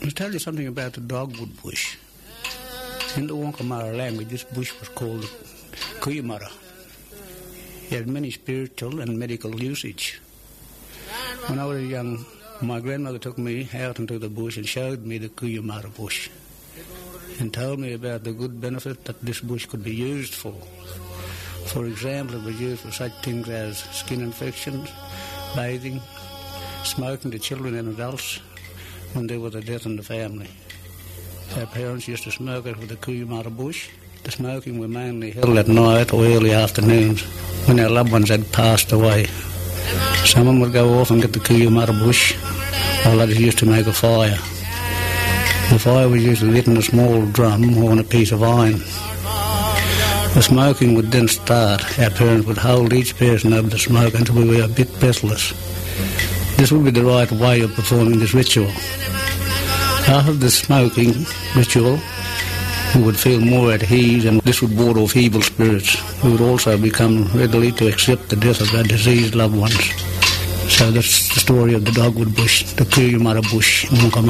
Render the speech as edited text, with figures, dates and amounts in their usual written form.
I'll tell you something about the dogwood bush. In the Wankamara language, this bush was called Kuyamara. It had many spiritual and medical usage. When I was young, my grandmother took me out into the bush and showed me the Kuyamara bush and told me about the good benefit that this bush could be used for. For example, it was used for such things as skin infections, bathing, smoking to children and adults when there was a death in the family. Our parents used to smoke it with the Kuyamara bush. The smoking was mainly held at night or early afternoons when our loved ones had passed away. Someone would go off and get the Kuyamara bush while others used to make a fire. The fire was usually lit in a small drum or on a piece of iron. The smoking would then start. Our parents would hold each person over the smoke until we were a bit breathless. This would be the right way of performing this ritual. After the smoking ritual, we would feel more at ease, and this would ward off evil spirits. We would also become ready to accept the death of our deceased loved ones. So that's the story of the dogwood bush, the Kuyamara bush in Wankamara.